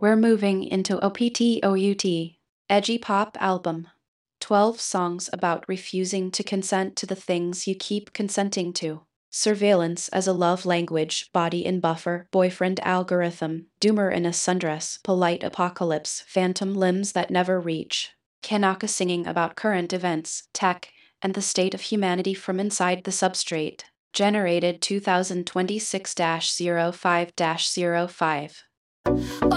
We're moving into OPTOUT, Edgy Pop Album. 12 songs about refusing to consent to the things you keep consenting to. Surveillance as a love language, body in buffer, boyfriend algorithm, doomer in a sundress, polite apocalypse, phantom limbs that never reach. Kanaka singing about current events, tech, and the state of humanity from inside the substrate. Generated 2026-05-05.